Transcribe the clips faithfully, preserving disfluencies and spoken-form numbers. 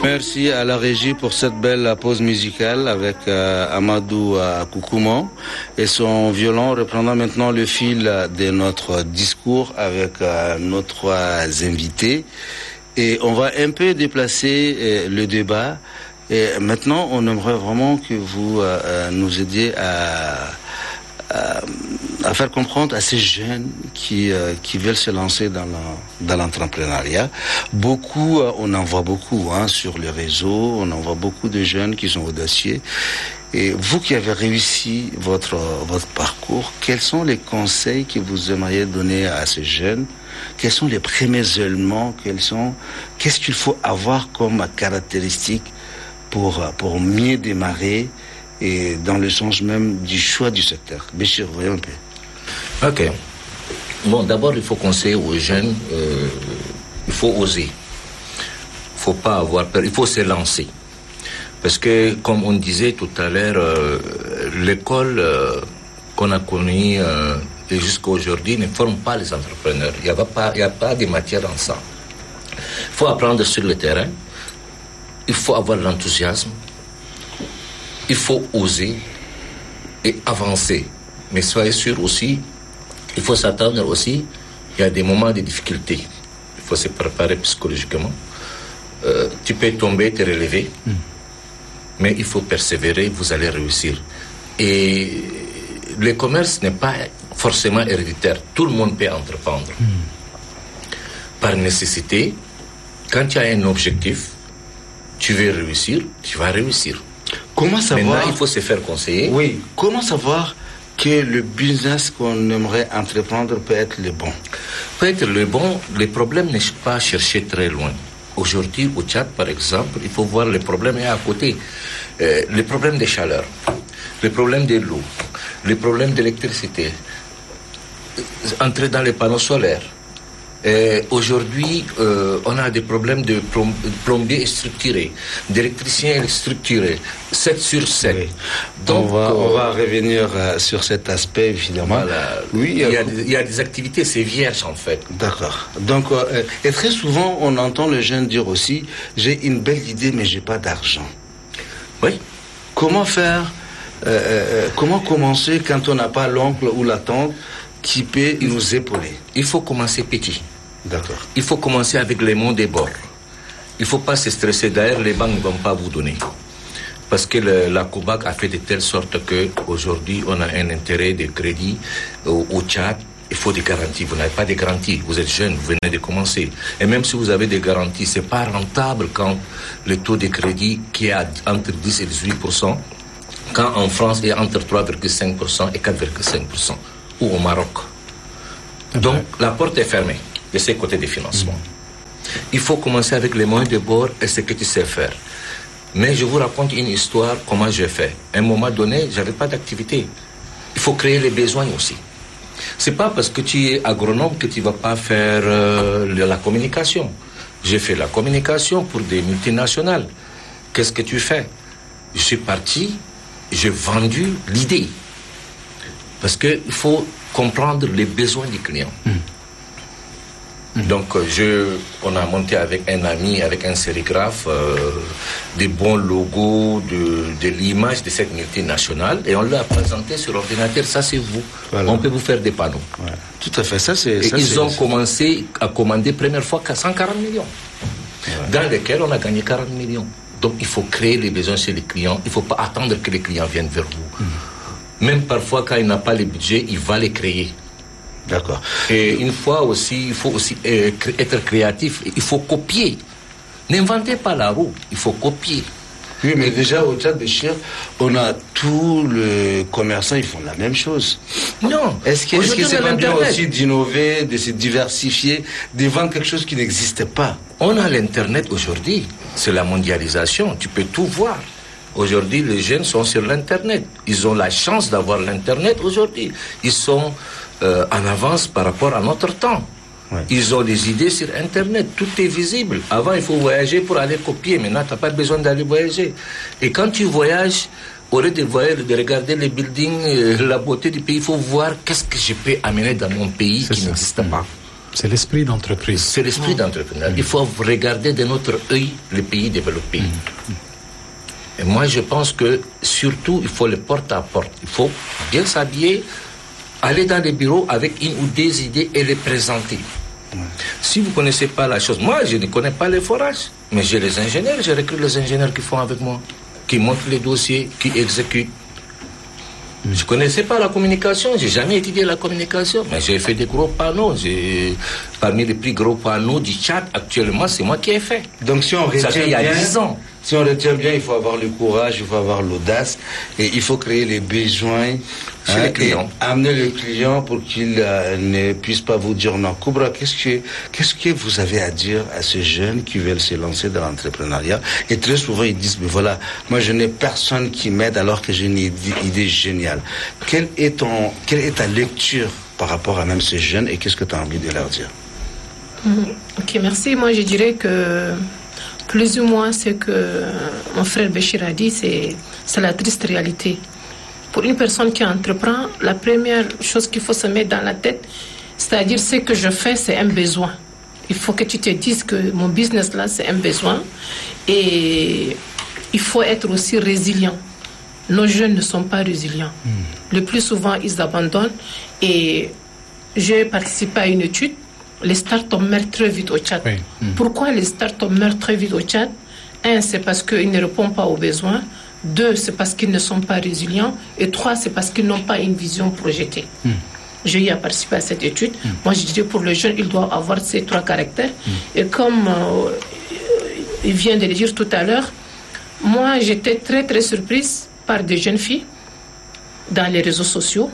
Merci à la régie pour cette belle pause musicale avec euh, Amadou euh, Koukouman et son violon reprenant maintenant le fil de notre discours avec euh, nos trois invités. Et on va un peu déplacer euh, le débat. Et maintenant, on aimerait vraiment que vous euh, nous aidiez à... À, à faire comprendre à ces jeunes qui euh, qui veulent se lancer dans la, dans l'entrepreneuriat. Beaucoup, euh, on en voit beaucoup hein, sur les réseaux, on en voit beaucoup de jeunes qui sont audacieux. Et vous qui avez réussi votre votre parcours, quels sont les conseils que vous aimeriez donner à ces jeunes? Quels sont les premiers éléments? Quels sont qu'est-ce qu'il faut avoir comme caractéristique pour pour mieux démarrer? Et dans le sens même du choix du secteur. Béchir, voyons un peu. Ok. Bon, d'abord, il faut conseiller aux jeunes, euh, il faut oser. Il ne faut pas avoir peur, il faut se lancer. Parce que, comme on disait tout à l'heure, euh, l'école euh, qu'on a connue euh, et jusqu'à aujourd'hui ne forme pas les entrepreneurs. Il n'y a pas, il n'y a pas de matière dans ça. Il faut apprendre sur le terrain. Il faut avoir l'enthousiasme. Il faut oser et avancer. Mais soyez sûr aussi, il faut s'attendre aussi, il y a des moments de difficulté. Il faut se préparer psychologiquement. Euh, tu peux tomber, te relever, mm. mais il faut persévérer, vous allez réussir. Et le commerce n'est pas forcément héréditaire. Tout le monde peut entreprendre. Mm. Par nécessité, quand tu as un objectif, tu veux réussir, tu vas réussir. Comment savoir... Maintenant, il faut se faire conseiller. Oui. Comment savoir que le business qu'on aimerait entreprendre peut être le bon? Peut être le bon. Le problème n'est pas chercher très loin. Aujourd'hui, au Tchad, par exemple, il faut voir les problèmes à côté. Euh, les problèmes de chaleur, les problèmes de l'eau, les problèmes d'électricité, entrer dans les panneaux solaires. Et aujourd'hui, euh, on a des problèmes de plom- plombiers structurés, d'électriciens structurés, sept sur sept. Oui. Donc, on va, euh, on va revenir euh, sur cet aspect, évidemment. Voilà. Oui, il y, a des, il y a des activités, c'est vierge en fait. D'accord. Donc, euh, et très souvent, on entend les jeunes dire aussi, j'ai une belle idée, mais j'ai pas d'argent. Oui. Comment faire, euh, euh, comment commencer quand on n'a pas l'oncle ou la tante qui peut il nous épauler? Il faut commencer petit. D'accord. Il faut commencer avec les monts des bords. Il ne faut pas se stresser. D'ailleurs, les banques ne vont pas vous donner. Parce que le, la COBAC a fait de telle sorte qu'aujourd'hui, on a un intérêt de crédit au, au Tchad. Il faut des garanties. Vous n'avez pas de garanties. Vous êtes jeune, vous venez de commencer. Et même si vous avez des garanties, ce n'est pas rentable quand le taux de crédit qui est entre dix et dix-huit pour cent, quand en France il est entre trois virgule cinq pour cent et quatre virgule cinq pour cent. Ou au Maroc. Donc, ouais. La porte est fermée de ces côtés de financement. Mmh. Il faut commencer avec les moyens de bord et ce que tu sais faire. Mais je vous raconte une histoire, comment j'ai fait. À un moment donné, je n'avais pas d'activité. Il faut créer les besoins aussi. Ce n'est pas parce que tu es agronome que tu ne vas pas faire euh, la communication. J'ai fait la communication pour des multinationales. Qu'est-ce que tu fais? Je suis parti, j'ai vendu l'idée. Parce qu'il faut comprendre les besoins du client. Mmh. Mmh. Donc, je, on a monté avec un ami, avec un sérigraphe, euh, des bons logos de, de l'image de cette multinationale et on l'a présenté sur l'ordinateur. Ça, c'est vous. Voilà. On peut vous faire des panneaux. Ouais. Tout à fait. Ça, c'est, et ça, ils c'est, ont c'est... commencé à commander première fois qu'à cent quarante millions. Ouais. Dans lesquels on a gagné quarante millions. Donc, il faut créer les besoins chez les clients. Il ne faut pas attendre que les clients viennent vers vous. Mmh. Même parfois, quand il n'a pas le budget, il va les créer. D'accord. Et une fois aussi, il faut aussi euh, être créatif. Il faut copier. N'inventez pas la roue. Il faut copier. Oui, mais déjà, au Tchad, Béchir, on a tous les commerçants, ils font la même chose. Non. Est-ce que, est-ce que c'est pas bien aussi d'innover, de se diversifier, de vendre quelque chose qui n'existe pas? On a l'Internet aujourd'hui. C'est la mondialisation. Tu peux tout voir. Aujourd'hui, les jeunes sont sur l'Internet. Ils ont la chance d'avoir l'Internet aujourd'hui. Ils sont euh, en avance par rapport à notre temps. Ouais. Ils ont des idées sur Internet. Tout est visible. Avant, il faut voyager pour aller copier. Maintenant, tu n'as pas besoin d'aller voyager. Et quand tu voyages, au lieu de, voyager, de regarder les buildings, euh, la beauté du pays, il faut voir qu'est-ce que je peux amener dans mon pays c'est qui ça. n'existe pas. C'est l'esprit d'entreprise. C'est l'esprit mmh. d'entrepreneur. Mmh. Il faut regarder de notre œil le pays développé. Mmh. Et moi, je pense que surtout, il faut le porte à porte. Il faut bien s'habiller, aller dans les bureaux avec une ou deux idées et les présenter. Mmh. Si vous ne connaissez pas la chose, moi, je ne connais pas les forages, mais j'ai les ingénieurs, j'ai recruté les ingénieurs qui font avec moi, qui montent les dossiers, qui exécutent. Je ne connaissais pas la communication, je n'ai jamais étudié la communication, mais j'ai fait des gros panneaux. J'ai... Parmi les plus gros panneaux du Tchad, actuellement, c'est moi qui ai fait. Donc si on retient Ça fait il y a bien, dix ans. Si on retient bien, il faut avoir le courage, il faut avoir l'audace, et il faut créer les besoins chez hein, les clients. Et amener le client pour qu'il euh, ne puisse pas vous dire non. Koubra, qu'est-ce que, qu'est-ce que vous avez à dire à ces jeunes qui veulent se lancer dans l'entrepreneuriat? Et très souvent, ils disent, mais voilà, moi je n'ai personne qui m'aide alors que j'ai une idée, idée géniale. Quelle est, ton, quelle est ta lecture par rapport à même ces jeunes et qu'est-ce que tu as envie de leur dire? Ok, merci. Moi, je dirais que plus ou moins ce que mon frère Béchir a dit, c'est, c'est la triste réalité. Pour une personne qui entreprend, la première chose qu'il faut se mettre dans la tête, c'est-à-dire ce que je fais, c'est un besoin. Il faut que tu te dises que mon business là, c'est un besoin. Et il faut être aussi résilient. Nos jeunes ne sont pas résilients. Mmh. Le plus souvent, ils abandonnent. Et j'ai participé à une étude. Les startups meurent très vite au Tchad. Oui. Mmh. Pourquoi les startups meurent très vite au Tchad? Un, c'est parce qu'ils ne répondent pas aux besoins. Deux, c'est parce qu'ils ne sont pas résilients. Et trois, c'est parce qu'ils n'ont pas une vision projetée. Mmh. J'ai eu à participer à cette étude. Mmh. Moi, je dirais pour le jeune, il doit avoir ces trois caractères. Mmh. Et comme euh, il vient de le dire tout à l'heure, moi, j'étais très, très surprise par des jeunes filles dans les réseaux sociaux.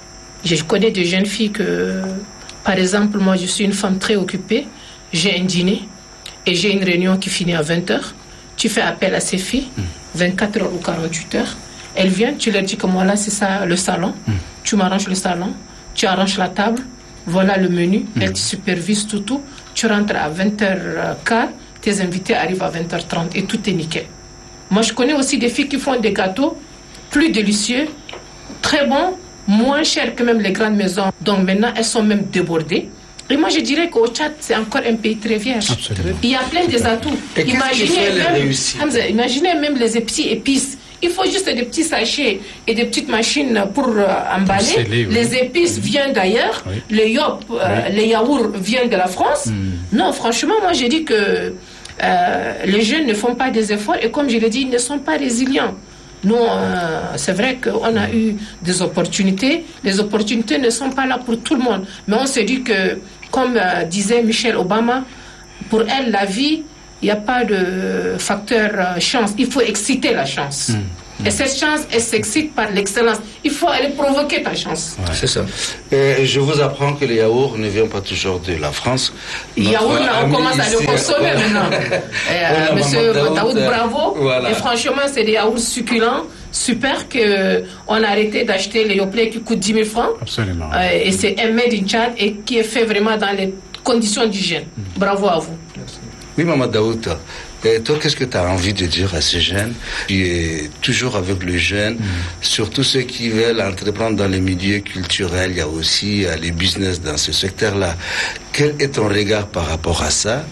Je connais des jeunes filles que... Par exemple, moi, je suis une femme très occupée. J'ai un dîner et j'ai une réunion qui finit à vingt heures. Tu fais appel à ces filles, vingt-quatre heures ou quarante-huit heures. Elles viennent, tu leur dis que moi, là, c'est ça, le salon. Mm. Tu m'arranges le salon, tu arranges la table, voilà le menu. Mm. Elles te supervisent tout, tout. Tu rentres à vingt heures quinze, tes invités arrivent à vingt heures trente et tout est nickel. Moi, je connais aussi des filles qui font des gâteaux plus délicieux, très bons, moins chers que même les grandes maisons. Donc maintenant, elles sont même débordées. Et moi, je dirais qu'au Tchad, c'est encore un pays très vierge. Absolument. Il y a plein des atouts. Et imaginez, même, Hamza, imaginez même les petits épices. Il faut juste des petits sachets et des petites machines pour euh, emballer. Scellé, oui. Les épices oui. viennent d'ailleurs. Oui. Les yop, euh, oui. les yaourts viennent de la France. Mm. Non, franchement, moi, je dis que euh, les jeunes ne font pas des efforts. Et comme je l'ai dit, ils ne sont pas résilients. Nous, euh, c'est vrai qu'on a eu des opportunités. Les opportunités ne sont pas là pour tout le monde. Mais on se dit que, comme euh, disait Michelle Obama, pour elle, la vie, il n'y a pas de facteur euh, chance. Il faut exciter la chance. Mmh. Et cette chance, elle s'excite par l'excellence. Il faut aller provoquer ta chance. Ouais. C'est ça. Et je vous apprends que les yaourts ne viennent pas toujours de la France. Les yaourts, là, on commence ici, à le consommer maintenant. euh, Monsieur Daoud, bravo. Voilà. Et franchement, c'est des yaourts succulents, super, qu'on a arrêté d'acheter les yoplait qui coûtent dix mille francs. Absolument. Euh, et c'est un made in Tchad et qui est fait vraiment dans les conditions d'hygiène. Mmh. Bravo à vous. Merci. Oui, Maman Daoud. Et toi, qu'est-ce que tu as envie de dire à ces jeunes qui est toujours avec les jeunes, mmh. surtout ceux qui veulent entreprendre dans les milieux culturels, il y a aussi euh, les business dans ce secteur-là. Quel est ton regard par rapport à ça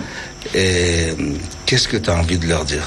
et qu'est-ce que tu as envie de leur dire?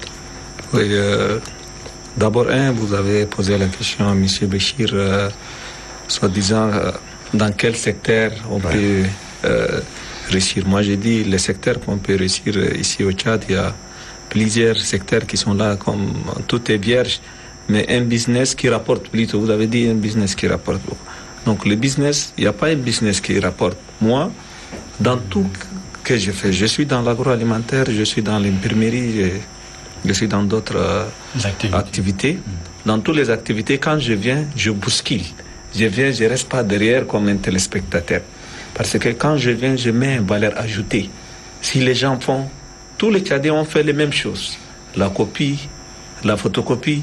Oui, euh, d'abord, un, vous avez posé la question à M. Béchir, euh, soi-disant, euh, dans quel secteur on ouais. peut... Euh, réussir. Moi, j'ai dit les secteurs qu'on peut réussir ici au Tchad, il y a plusieurs secteurs qui sont là, comme tout est vierge, mais un business qui rapporte plutôt. Vous avez dit un business qui rapporte beaucoup. Donc, le business, il n'y a pas un business qui rapporte. Moi, dans tout que je fais, je suis dans l'agroalimentaire, je suis dans l'imprimerie, je, je suis dans d'autres euh, activités. activités. Dans toutes les activités, quand je viens, je bouscule. Je viens, je ne reste pas derrière comme un téléspectateur. Parce que quand je viens, je mets une valeur ajoutée. Si les gens font, tous les Tchadiens ont fait les mêmes choses. La copie, la photocopie.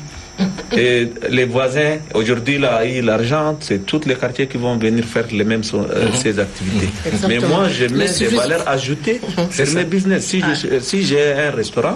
Et les voisins, aujourd'hui, là, l'argent, c'est tous les quartiers qui vont venir faire les mêmes euh, mm-hmm. ces activités. Exactement. Mais moi, je mets des valeurs ajoutées sur mes business. Si, ah. je, si j'ai un restaurant,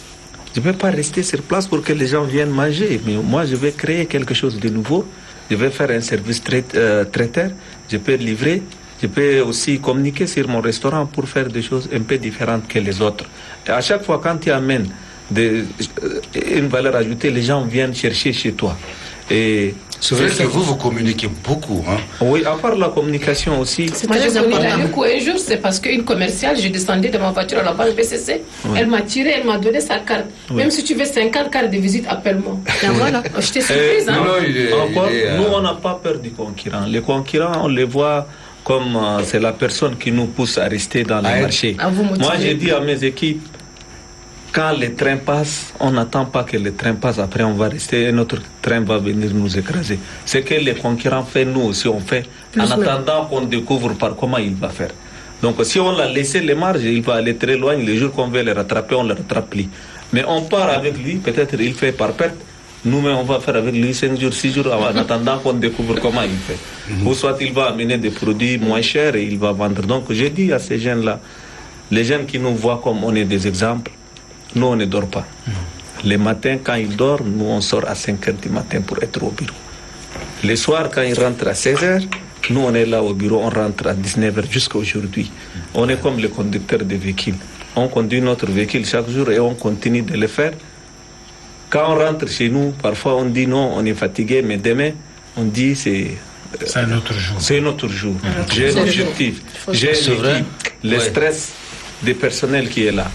je ne vais pas rester sur place pour que les gens viennent manger. Mais moi, je vais créer quelque chose de nouveau. Je vais faire un service trai- euh, traiteur. Je peux livrer. je peux aussi communiquer sur mon restaurant pour faire des choses un peu différentes que les autres. Et à chaque fois, quand tu amènes des, une valeur ajoutée, les gens viennent chercher chez toi. Et c'est vrai que vous, vous communiquez beaucoup. Hein? Oui, à part la communication aussi. C'est Moi, j'ai connu un jour, c'est parce qu'une commerciale, je descendais de ma voiture à la banque B C C, oui. Elle m'a tiré, elle m'a donné sa carte. Oui. Même si tu veux cinquante cartes de visite, appelle-moi. Et voilà, j'étais surprise. Hein? Non, il est, Encore, il est, nous, on n'a pas peur du concurrent. Les concurrents, on les voit comme euh, c'est la personne qui nous pousse à rester dans les ah, marchés. Moi, j'ai dit à mes équipes, quand les trains passent, on n'attend pas que les trains passent, après on va rester et notre train va venir nous écraser. C'est que les concurrents font, nous aussi on fait, plus en attendant qu'on découvre par comment il va faire. Donc si on l'a laissé les marges, il va aller très loin, les jours qu'on veut les rattraper, on ne les rattrape plus. Mais on part avec lui, peut-être il fait par perte, nous-mêmes on va faire avec lui cinq jours, six jours, en attendant qu'on découvre comment il fait. Mm-hmm. Ou soit il va amener des produits moins chers et il va vendre. Donc j'ai dit à ces jeunes-là, les jeunes qui nous voient comme on est des exemples, nous, on ne dort pas. Mmh. Les matins, quand ils dorment, nous, on sort à cinq heures du matin pour être au bureau. Les soirs, quand ils rentrent à seize heures, nous, on est là au bureau, on rentre à dix-neuf heures jusqu'à aujourd'hui. Mmh. On est comme les conducteurs de véhicules. On conduit notre véhicule chaque jour et on continue de le faire. Quand on rentre chez nous, parfois on dit non, on est fatigué, mais demain, on dit c'est... C'est un autre jour. C'est un autre jour. Mmh. J'ai un objectif. J'ai l'équipe, le ouais. stress du personnel qui est là.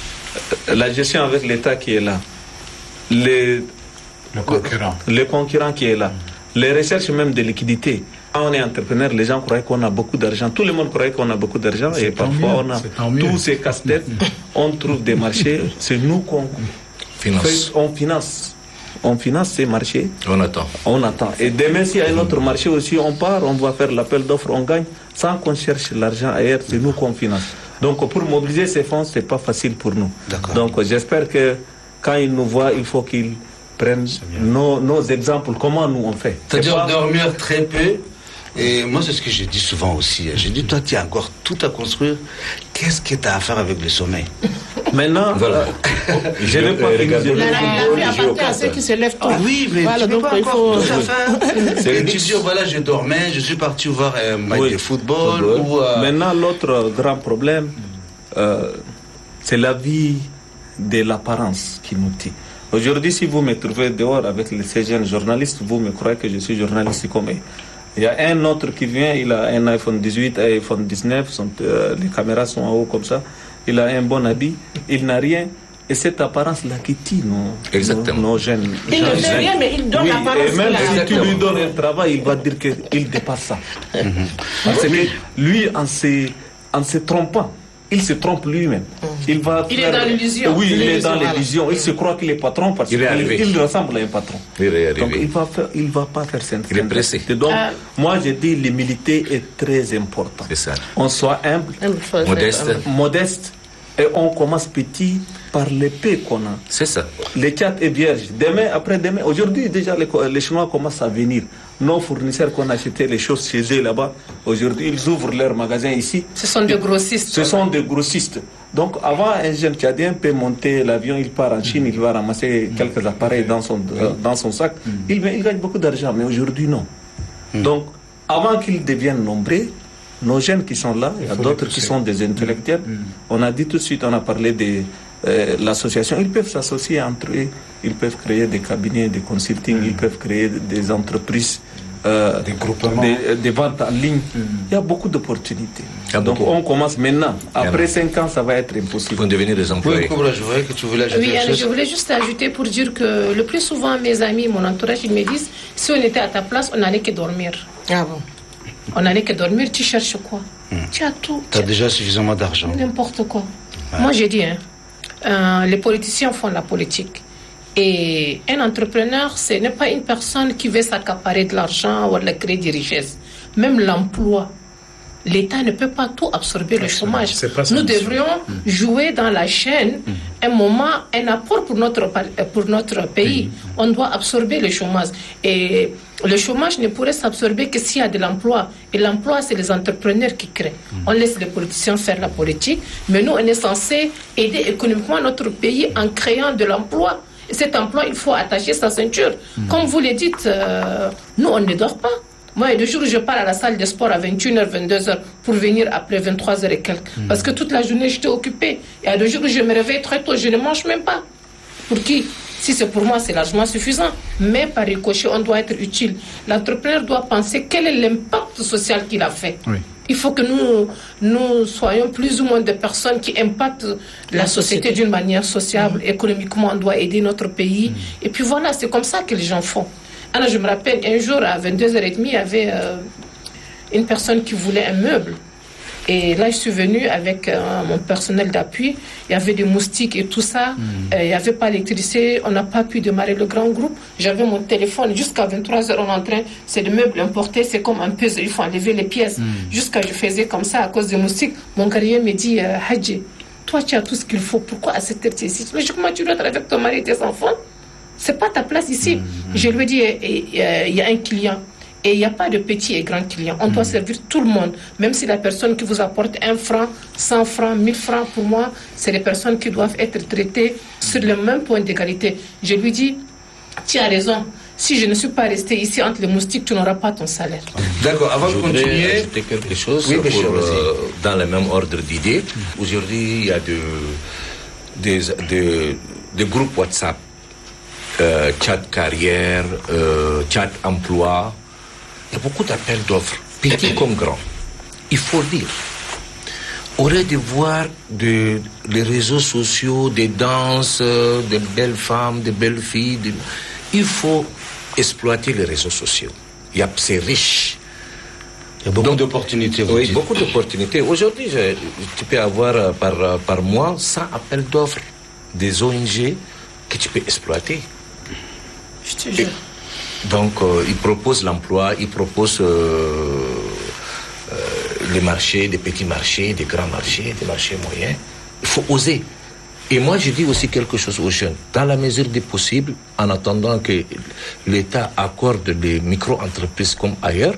La gestion avec l'État qui est là, les, le concurrent. les concurrents qui est là, mmh. les recherches même de liquidité. Quand on est entrepreneur, les gens croient qu'on a beaucoup d'argent. Tout le monde croit qu'on a beaucoup d'argent et parfois mieux. on a tous ces casse-têtes. Mmh. On trouve des marchés, c'est nous qu'on finance. Fait, on finance. On finance ces marchés. On attend. On attend. Et demain, s'il y a un autre marché aussi, on part, on va faire l'appel d'offres, on gagne, sans qu'on cherche l'argent ailleurs, c'est nous qu'on finance. Donc pour mobiliser ces fonds, ce n'est pas facile pour nous. Donc j'espère que quand ils nous voient, il faut qu'ils prennent nos, nos exemples, comment nous on fait. C'est-à-dire pas... dormir très peu. Et moi, c'est ce que j'ai dit souvent aussi. J'ai dit, toi, tu as encore tout à construire. Qu'est-ce que tu as à faire avec le sommeil? Maintenant, voilà. je ne vais pas regarder. La vie appartient à ceux qui se lèvent tôt. Ah, oui, mais voilà, tu n'as pas encore tout à faire. Et tu dis, voilà, je dormais, je suis parti voir un match oui. de football. football. Ou, euh... Maintenant, l'autre grand problème, euh, c'est la vie de l'apparence qui nous tue. Aujourd'hui, si vous me trouvez dehors avec ces jeunes journalistes, vous me croyez que je suis journaliste comme eux. Il y a un autre qui vient, il a un iPhone dix-huit, un iPhone dix-neuf, sont, euh, les caméras sont en haut comme ça, il a un bon habit, il n'a rien, et cette apparence-là qui tue nos, nos, nos jeunes. Il ne fait rien, mais il donne oui, l'apparence. Et même si tu lui donnes un travail, il va dire qu'il dépasse ça. Mm-hmm. Parce que lui, en se, en se trompant, il se trompe lui-même. Mm-hmm. Il, va il faire... est dans l'illusion. Oui, il est dans l'illusion. Il se croit qu'il est patron parce qu'il il ressemble à un patron. Il est Donc il va faire, il va pas faire cette. Il est pressé. Donc euh... moi je dis l'humilité est très importante. C'est ça. On soit humble, humble modeste, humble. modeste, et on commence petit par l'épée qu'on a. C'est ça. Le Tchad est vierge. Demain, après demain, aujourd'hui déjà les, les Chinois commencent à venir. Nos fournisseurs qu'on achetait les choses chez eux là-bas, aujourd'hui ils ouvrent leurs magasins ici. Ce sont des grossistes. Ce sont des grossistes. Donc avant, un jeune Tchadien peut monter l'avion, il part en Chine, il va ramasser mmh. quelques appareils dans son, euh, dans son sac. Mmh. Il, il gagne beaucoup d'argent, mais aujourd'hui non. Mmh. Donc avant qu'ils deviennent nombreux, nos jeunes qui sont là, il y a d'autres qui sont des intellectuels. Mmh. On a dit tout de suite, on a parlé de euh, l'association. Ils peuvent s'associer entre eux, ils peuvent créer des cabinets de consulting, mmh. ils peuvent créer des entreprises. Euh, des groupements, des, des ventes en ligne. Mm. Il y a beaucoup d'opportunités. Donc beaucoup. On commence maintenant. Après cinq ans, ça va être impossible. Ils vont devenir des employés. Oui, je voulais que tu voulais ajouter oui, quelque chose. Je voulais juste ajouter pour dire que le plus souvent, mes amis, mon entourage, ils me disent, si on était à ta place, on n'allait que dormir. Ah bon? On n'allait que dormir, tu cherches quoi? mm. Tu as tout. Tu as déjà suffisamment d'argent. N'importe quoi. Ouais. Moi, j'ai dit, hein, euh, les politiciens font la politique. Et un entrepreneur, ce n'est pas une personne qui veut s'accaparer de l'argent ou de créer des richesses. Même l'emploi. L'État ne peut pas tout absorber, le chômage. Nous devrions mmh. jouer dans la chaîne mmh. un moment, un apport pour notre, pour notre pays. Mmh. On doit absorber le chômage. Et le chômage ne pourrait s'absorber que s'il y a de l'emploi. Et l'emploi, c'est les entrepreneurs qui créent. Mmh. On laisse les politiciens faire la politique, mais nous, on est censé aider économiquement notre pays en créant de l'emploi. Et cet emploi, il faut attacher sa ceinture. Mmh. Comme vous le dites, euh, nous, on ne dort pas. Moi, il y a des jours où je pars à la salle de sport à vingt et une heures, vingt-deux heures pour venir après vingt-trois heures et quelques. Mmh. Parce que toute la journée, j'étais occupée. Il y a des jours où je me réveille très tôt, je ne mange même pas. Pour qui? Si c'est pour moi, c'est largement suffisant. Mais par ricochet, on doit être utile. L'entrepreneur doit penser quel est l'impact social qu'il a fait. Oui. Il faut que nous, nous soyons plus ou moins des personnes qui impactent la, la société, société d'une manière sociable. Mmh. Économiquement, on doit aider notre pays. Mmh. Et puis voilà, c'est comme ça que les gens font. Alors, je me rappelle, un jour, à vingt-deux heures trente, il y avait euh, une personne qui voulait un meuble. Et là, je suis venue avec euh, mon personnel d'appui. Il y avait des moustiques et tout ça. Mmh. Euh, il n'y avait pas d'électricité. On n'a pas pu démarrer le grand groupe. J'avais mon téléphone. Jusqu'à vingt-trois heures, on est en train. C'est des meubles importés. C'est comme un puzzle. Il faut enlever les pièces. Mmh. Jusqu'à je faisais comme ça à cause des moustiques. Mon guerrier me dit, euh, Hadji, toi, tu as tout ce qu'il faut. Pourquoi à cette heure tu es ici? Mais comment tu dois être avec ton mari et tes enfants? C'est pas ta place ici. Mmh. Je lui ai dit, il y a un client. Et il n'y a pas de petits et grands clients. On mmh. doit servir tout le monde. Même si la personne qui vous apporte un franc, cent francs, mille francs, pour moi, c'est les personnes qui doivent être traitées sur le même point d'égalité. Je lui dis, tu as raison. Si je ne suis pas resté ici entre les moustiques, tu n'auras pas ton salaire. D'accord, avant je de continuer... ajouter quelque chose oui, pour, euh, dans le même ordre d'idées. Mmh. Aujourd'hui, il y a de, des, de, des groupes WhatsApp. Euh, chat carrière, euh, chat emploi. Il y a beaucoup d'appels d'offres, petits comme grands. Il faut le dire. Au lieu de voir de, les réseaux sociaux, des danses, de belles femmes, de belles filles, de... il faut exploiter les réseaux sociaux. Il y a, c'est riche. Il y a beaucoup Donc, d'opportunités. Oui, dites. beaucoup d'opportunités. Aujourd'hui, je, tu peux avoir par, par mois cent appels d'offres des O N G que tu peux exploiter. Je te jure. Donc, euh, ils proposent l'emploi, ils proposent euh, euh, les marchés, des petits marchés, des grands marchés, des marchés moyens. Il faut oser. Et moi, je dis aussi quelque chose aux jeunes. Dans la mesure du possible, en attendant que l'État accorde des micro-entreprises comme ailleurs,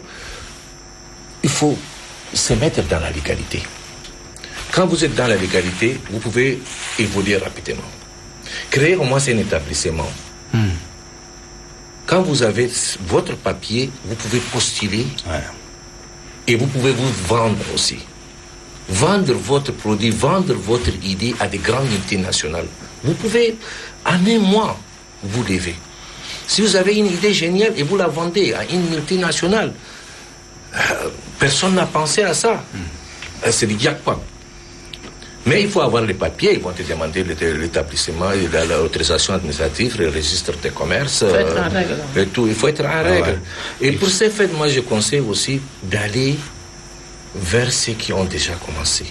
il faut se mettre dans la légalité. Quand vous êtes dans la légalité, vous pouvez évoluer rapidement. Créer au moins un établissement. Hmm. Quand vous avez votre papier, vous pouvez postuler ouais. et vous pouvez vous vendre aussi. Vendre votre produit, vendre votre idée à des grandes multinationales. Vous pouvez, en un mois, vous lever. Si vous avez une idée géniale et vous la vendez à une multinationale, euh, personne n'a pensé à ça. Mm. C'est du jackpot. Mais il faut avoir les papiers, ils vont te demander l'établissement, l'autorisation administrative, le registre de commerce. Il faut être en règle. Et tout, il faut être en règle. Ouais. Et pour ce fait, moi je conseille aussi d'aller vers ceux qui ont déjà commencé.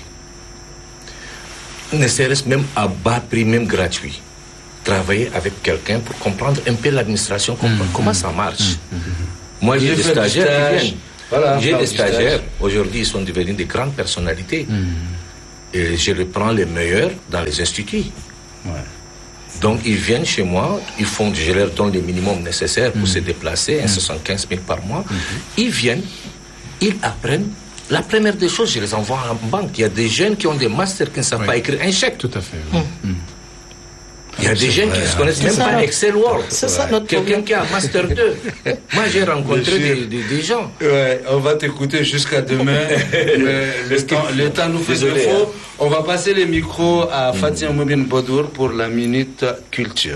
Ne serait-ce même à bas prix, même gratuit. Travailler avec quelqu'un pour comprendre un peu l'administration, comprendre mmh. comment ça marche. Mmh. Moi j'ai des stagiaires qui viennent. Voilà, j'ai des stagiaires. Aujourd'hui, ils sont devenus des grandes personnalités. Mmh. Et je les prends les meilleurs dans les instituts. Ouais. Donc, ils viennent chez moi, ils font, je leur donne le minimum nécessaire pour mmh. se déplacer, mmh. soixante-quinze mille par mois. Mmh. Ils viennent, ils apprennent. La première des choses, je les envoie en banque. Il y a des jeunes qui ont des masters qui ne savent oui. pas écrire un chèque. Tout à fait. Oui. Mmh. Mmh. Il y a des gens qui ne se connaissent même pas Excel Word. C'est ça notre Quelqu'un qui a Master deux. Moi, j'ai rencontré des, des, des gens. Ouais, on va t'écouter jusqu'à demain. le, temps, le temps nous fait défaut. On va passer les micros à Fatia Moubine Bodour pour la Minute Culture.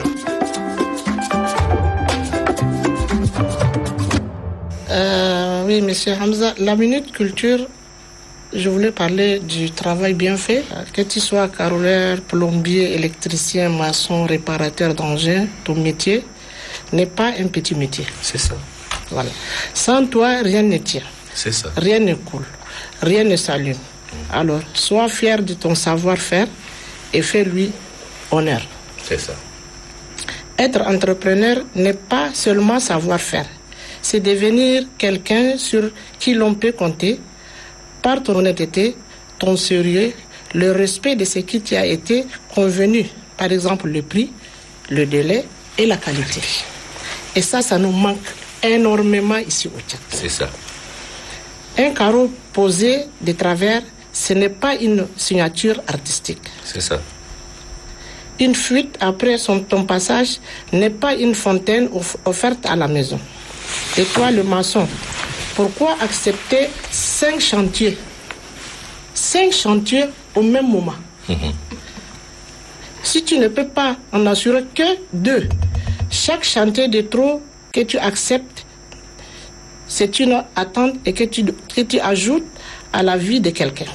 Euh, oui, monsieur Hamza, la Minute Culture, je voulais parler du travail bien fait. Que tu sois carreleur, plombier, électricien, maçon, réparateur d'engins, ton métier n'est pas un petit métier. C'est ça. Voilà. Sans toi, rien ne tient. C'est ça. Rien ne coule. Rien ne s'allume. Mmh. Alors, sois fier de ton savoir-faire et fais-lui honneur. C'est ça. Être entrepreneur n'est pas seulement savoir-faire. C'est devenir quelqu'un sur qui l'on peut compter par ton honnêteté, ton sérieux, le respect de ce qui t'a été convenu. Par exemple, le prix, le délai et la qualité. Et ça, ça nous manque énormément ici au Tchad. C'est ça. Un carreau posé de travers, ce n'est pas une signature artistique. C'est ça. Une fuite après son, ton passage n'est pas une fontaine off- offerte à la maison. Et toi, le maçon, Pourquoi accepter cinq chantiers Cinq chantiers au même moment. Mmh. Si tu ne peux pas en assurer que deux, chaque chantier de trop que tu acceptes, c'est une attente et que tu, que tu ajoutes à la vie de quelqu'un.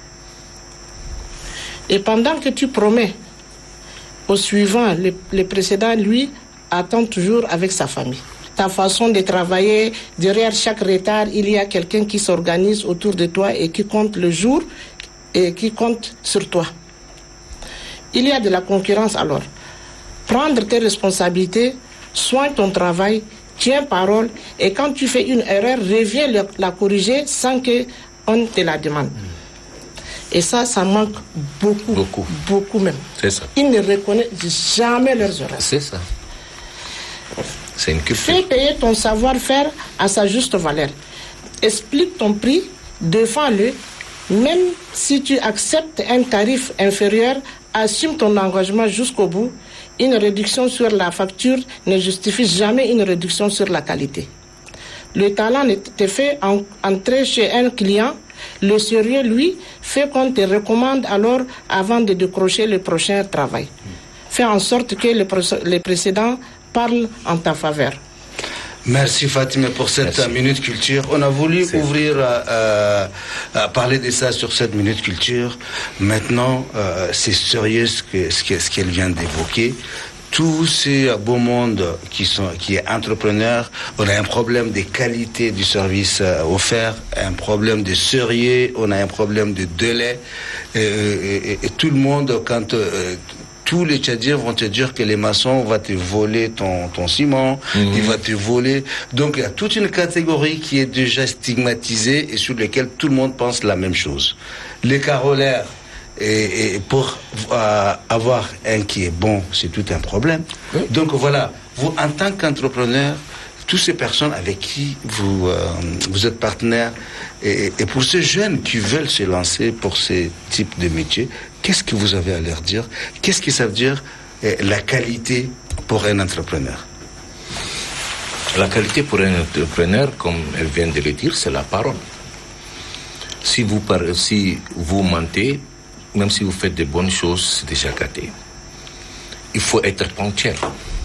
Et pendant que tu promets au suivant, le, le précédent, lui, attend toujours avec sa famille. Ta façon de travailler, derrière chaque retard, il y a quelqu'un qui s'organise autour de toi et qui compte le jour et qui compte sur toi. Il y a de la concurrence alors. Prendre tes responsabilités, soigne ton travail, tiens parole, et quand tu fais une erreur, reviens la, la corriger sans qu'on te la demande. Et ça, ça manque beaucoup, beaucoup, beaucoup même. C'est ça. Ils ne reconnaissent jamais leurs erreurs. C'est ça. C'est une culture. Fais payer ton savoir-faire à sa juste valeur. Explique ton prix, défends-le. Même si tu acceptes un tarif inférieur, assume ton engagement jusqu'au bout. Une réduction sur la facture ne justifie jamais une réduction sur la qualité. Le talent te fait entrer chez un client. Le sérieux, lui, fait qu'on te recommande alors avant de décrocher le prochain travail. Fais en sorte que le, le précédent parle en ta faveur. Merci Fatima pour cette Merci. minute culture. On a voulu C'est... ouvrir à, à, à parler de ça sur cette minute culture. Maintenant, euh, c'est sérieux ce, que, ce, que, ce qu'elle vient d'évoquer. Tous ces beaux mondes qui sont qui est entrepreneur, on a un problème de qualité du service euh, offert, un problème de sérieux, on a un problème de délai. Et, et, et tout le monde, quand euh, tous les Tchadiens vont te dire que les maçons vont te voler ton, ton ciment, mmh. ils vont te voler. Donc il y a toute une catégorie qui est déjà stigmatisée et sur laquelle tout le monde pense la même chose. Les carolaires, et, et pour euh, avoir un qui est bon, c'est tout un problème. Oui. Donc voilà, vous en tant qu'entrepreneur, toutes ces personnes avec qui vous, euh, vous êtes partenaire, et, et pour ces jeunes qui veulent se lancer pour ces types de métiers, qu'est-ce que vous avez à leur dire? Qu'est-ce que ça veut dire eh, la qualité pour un entrepreneur? La qualité pour un entrepreneur, comme elle vient de le dire, c'est la parole. Si vous, par... si vous mentez, même si vous faites de bonnes choses, c'est déjà gâté. Il faut être ponctuel.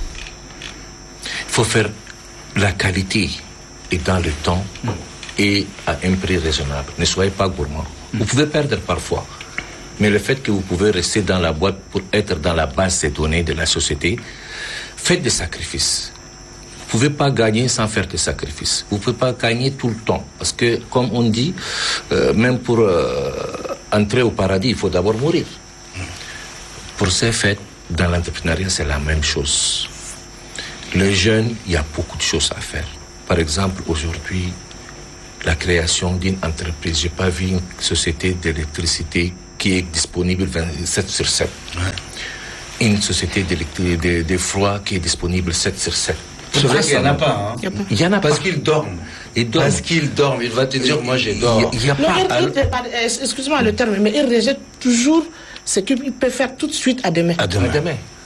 Il faut faire la qualité et dans le temps et à un prix raisonnable. Ne soyez pas gourmand. Vous pouvez perdre parfois, mais le fait que vous pouvez rester dans la boîte pour être dans la base des données de la société, faites des sacrifices. Vous ne pouvez pas gagner sans faire des sacrifices. Vous ne pouvez pas gagner tout le temps. Parce que, comme on dit, euh, même pour euh, entrer au paradis, il faut d'abord mourir. Pour ces faits, dans l'entrepreneuriat, c'est la même chose. Les jeunes, il y a beaucoup de choses à faire. Par exemple, aujourd'hui, la création d'une entreprise. Je n'ai pas vu une société d'électricité qui est disponible vingt-sept sur sept. Ouais. Une société de, de froid qui est disponible sept sur sept. C'est vrai qu'il n'y en a pas. Hein. Il y en a Parce pas. qu'ils dorment. Ils dorment. Parce qu'ils dorment. Il va te dire, moi, je dors. Il y a non, pas. Il, il, excuse-moi le terme, mais il rejette toujours ce qu'il peut faire tout de suite à demain. À demain. À demain.